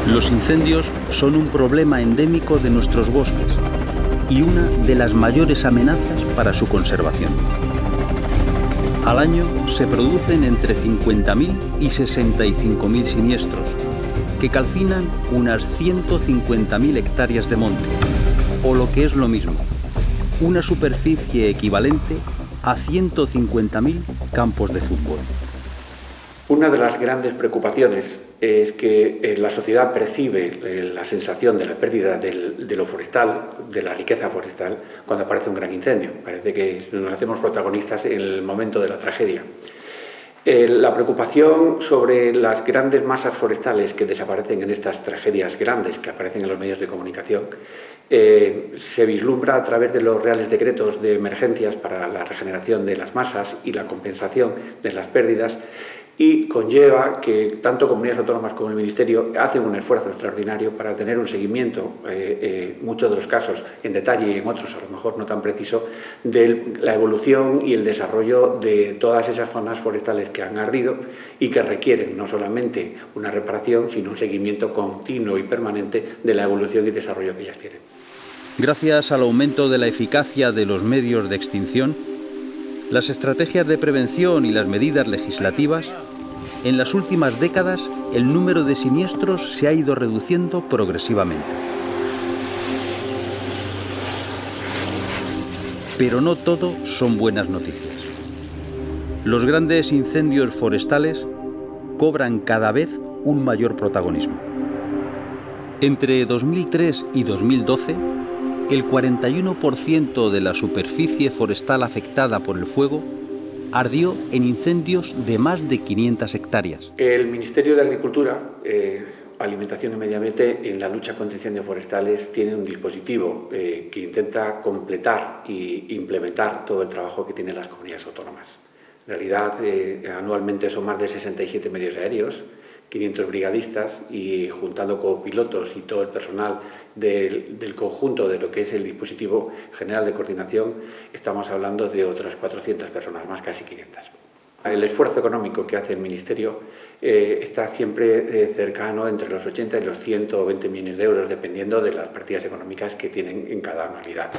Los incendios son un problema endémico de nuestros bosques y una de las mayores amenazas para su conservación. Al año se producen entre 50.000 y 65.000 siniestros, que calcinan unas 150.000 hectáreas de monte, o lo que es lo mismo, una superficie equivalente a 150.000 campos de fútbol. Una de las grandes preocupaciones es que la sociedad percibe la sensación de la pérdida de lo forestal, de la riqueza forestal, cuando aparece un gran incendio. Parece que nos hacemos protagonistas en el momento de la tragedia. La preocupación sobre las grandes masas forestales que desaparecen en estas tragedias grandes que aparecen en los medios de comunicación se vislumbra a través de los reales decretos de emergencias para la regeneración de las masas y la compensación de las pérdidas, y conlleva que tanto comunidades autónomas como el Ministerio hacen un esfuerzo extraordinario para tener un seguimiento, muchos de los casos en detalle y en otros a lo mejor no tan preciso, de la evolución y el desarrollo de todas esas zonas forestales que han ardido y que requieren no solamente una reparación, sino un seguimiento continuo y permanente de la evolución y desarrollo que ellas tienen. Gracias al aumento de la eficacia de los medios de extinción, las estrategias de prevención y las medidas legislativas, en las últimas décadas el número de siniestros se ha ido reduciendo progresivamente. Pero no todo son buenas noticias. Los grandes incendios forestales cobran cada vez un mayor protagonismo. Entre 2003 y 2012, el 41% de la superficie forestal afectada por el fuego ardió en incendios de más de 500 hectáreas. El Ministerio de Agricultura, Alimentación y Medio Ambiente, en la lucha contra incendios forestales, tiene un dispositivo que intenta completar e implementar todo el trabajo que tienen las comunidades autónomas. En realidad, anualmente son más de 67 medios aéreos, 500 brigadistas, y juntando con pilotos y todo el personal del conjunto de lo que es el dispositivo general de coordinación, estamos hablando de otras 400 personas más, casi 500. El esfuerzo económico que hace el Ministerio está siempre cercano entre los 80 y los 120 millones de euros, dependiendo de las partidas económicas que tienen en cada anualidad.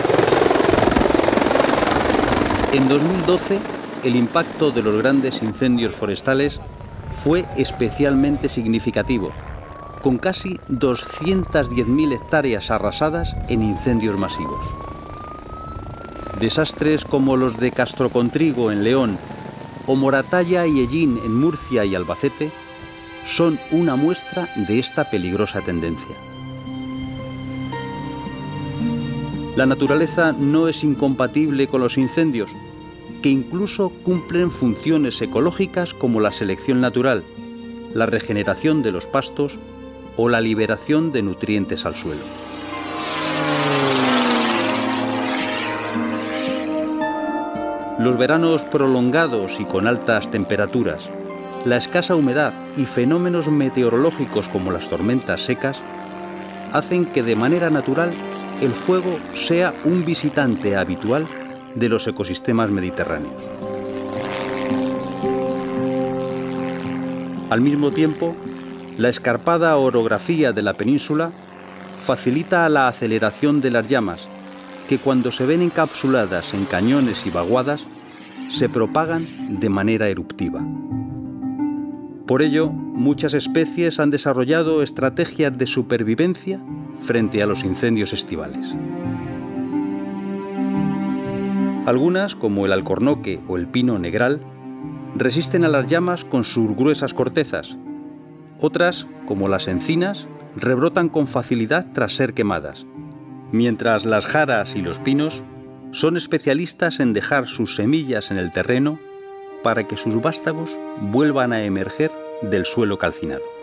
En 2012, el impacto de los grandes incendios forestales fue especialmente significativo, con casi 210.000 hectáreas arrasadas en incendios masivos. Desastres como los de Castrocontrigo en León o Moratalla y Hellín en Murcia y Albacete son una muestra de esta peligrosa tendencia. La naturaleza no es incompatible con los incendios, que incluso cumplen funciones ecológicas como la selección natural, la regeneración de los pastos o la liberación de nutrientes al suelo. Los veranos prolongados y con altas temperaturas, la escasa humedad y fenómenos meteorológicos como las tormentas secas hacen que de manera natural el fuego sea un visitante habitual de los ecosistemas mediterráneos. Al mismo tiempo, la escarpada orografía de la península facilita la aceleración de las llamas, que cuando se ven encapsuladas en cañones y vaguadas, se propagan de manera eruptiva. Por ello, muchas especies han desarrollado estrategias de supervivencia frente a los incendios estivales. Algunas, como el alcornoque o el pino negral, resisten a las llamas con sus gruesas cortezas. Otras, como las encinas, rebrotan con facilidad tras ser quemadas, mientras las jaras y los pinos son especialistas en dejar sus semillas en el terreno para que sus vástagos vuelvan a emerger del suelo calcinado.